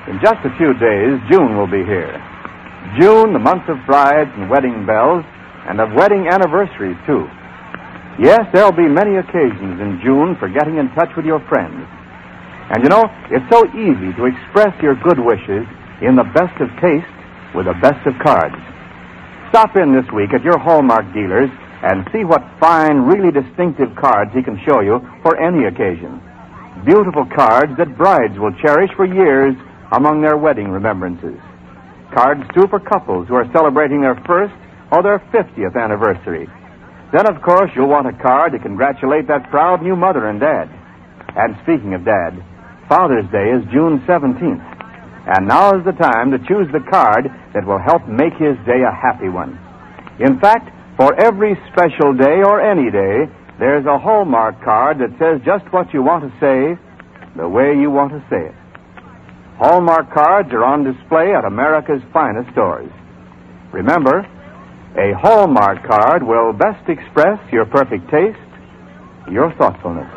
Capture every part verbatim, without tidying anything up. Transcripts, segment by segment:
In just a few days, June will be here. June, the month of brides and wedding bells, and of wedding anniversaries, too. Yes, there'll be many occasions in June for getting in touch with your friends. And you know, it's so easy to express your good wishes in the best of taste with the best of cards. Stop in this week at your Hallmark dealers and see what fine, really distinctive cards he can show you for any occasion. Beautiful cards that brides will cherish for years among their wedding remembrances. Cards, too, for couples who are celebrating their first or their fiftieth anniversary. Then, of course, you'll want a card to congratulate that proud new mother and dad. And speaking of Dad, Father's Day is June seventeenth. And now is the time to choose the card that will help make his day a happy one. In fact, for every special day or any day, there's a Hallmark card that says just what you want to say, the way you want to say it. Hallmark cards are on display at America's finest stores. Remember, a Hallmark card will best express your perfect taste, your thoughtfulness.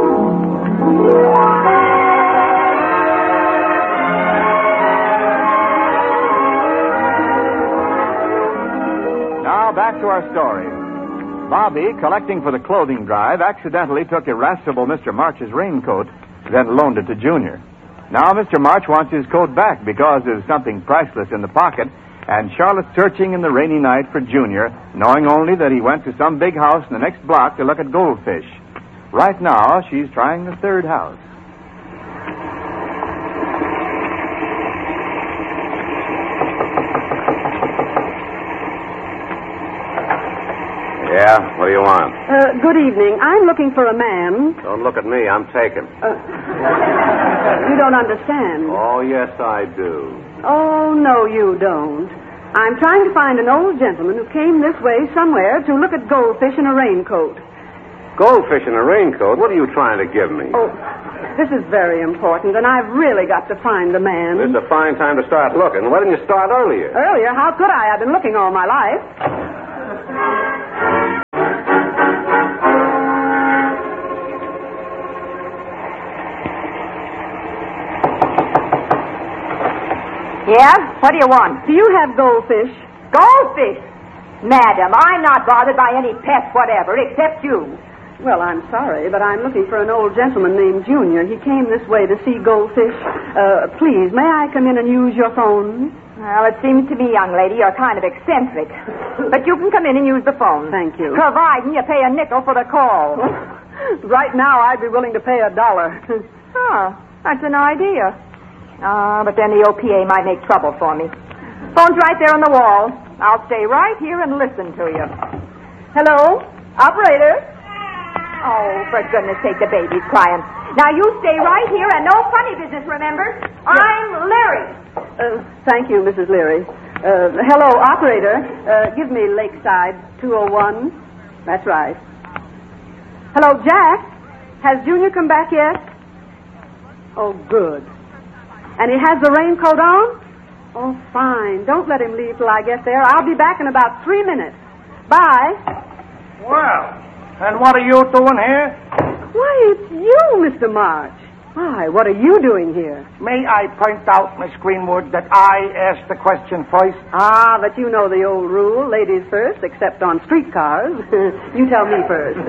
Now back to our story. Bobby, collecting for the clothing drive, accidentally took irascible Mister March's raincoat, then loaned it to Junior. Now Mister March wants his coat back because there's something priceless in the pocket, and Charlotte's searching in the rainy night for Junior, knowing only that he went to some big house in the next block to look at goldfish. Right now, she's trying the third house. Yeah? What do you want? Uh, good evening. I'm looking for a man. Don't look at me. I'm taken. Uh, you don't understand. Oh, yes, I do. Oh, no, you don't. I'm trying to find an old gentleman who came this way somewhere to look at goldfish in a raincoat. Goldfish in a raincoat? What are you trying to give me? Oh, this is very important, and I've really got to find the man. This is a fine time to start looking. Why didn't you start earlier? Earlier? How could I? I've been looking all my life. Yeah? What do you want? Do you have goldfish? Goldfish? Madam, I'm not bothered by any pest whatever, except you. Well, I'm sorry, but I'm looking for an old gentleman named Junior. He came this way to see goldfish. Uh, please, may I come in and use your phone? Well, it seems to me, young lady, you're kind of eccentric. But you can come in and use the phone. Thank you. Providing you pay a nickel for the call. Right now, I'd be willing to pay a dollar. Oh, that's an idea. Ah, uh, but then the O P A might make trouble for me. Phone's right there on the wall. I'll stay right here and listen to you. Hello? Operator? Oh, for goodness sake, the baby's crying. Now, you stay right here and no funny business, remember? I'm Larry. Uh, thank you, Missus Leary. Uh, hello, operator. Uh, give me Lakeside two oh one. That's right. Hello, Jack. Has Junior come back yet? Oh, good. And he has the raincoat on? Oh, fine. Don't let him leave till I get there. I'll be back in about three minutes. Bye. Well, and what are you doing here? Why, it's you, Mister March. Why, what are you doing here? May I point out, Miss Greenwood, that I asked the question first? Ah, but you know the old rule, ladies first, except on streetcars. You tell me first.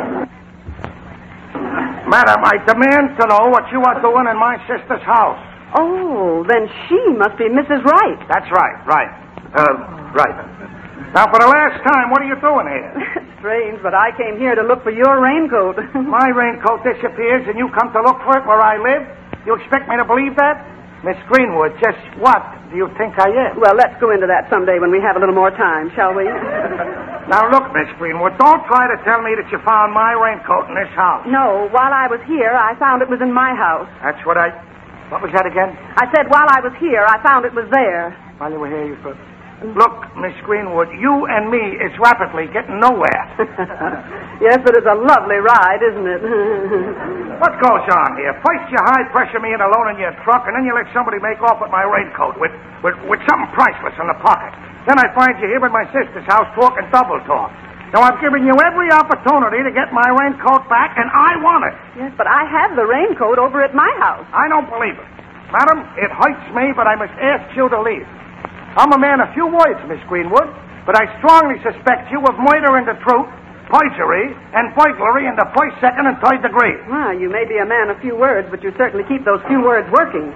Madam, I demand to know what you are doing in my sister's house. Oh, then she must be Missus Wright. That's right, right. Uh, right. Now, for the last time, what are you doing here? Strange, but I came here to look for your raincoat. My raincoat disappears and you come to look for it where I live? You expect me to believe that? Miss Greenwood, just what do you think I am? Well, let's go into that someday when we have a little more time, shall we? Now, look, Miss Greenwood, don't try to tell me that you found my raincoat in this house. No, while I was here, I found it was in my house. That's what I... What was that again? I said while I was here, I found it was there. While you were here, you could... Look, Miss Greenwood, you and me is rapidly getting nowhere. Yes, but it's a lovely ride, isn't it? What goes on here? First you high-pressure me in alone in your truck, and then you let somebody make off with my raincoat with, with, with something priceless in the pocket. Then I find you here at my sister's house talking double talk. Now, I've given you every opportunity to get my raincoat back, and I want it. Yes, but I have the raincoat over at my house. I don't believe it. Madam, it hurts me, but I must ask you to leave. I'm a man of few words, Miss Greenwood, but I strongly suspect you of murder in the truth, perjury, and burglary in the first, second, and third degree. Well, you may be a man of few words, but you certainly keep those few words working.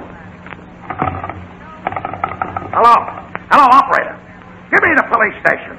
Hello. Hello, operator. Give me the police station.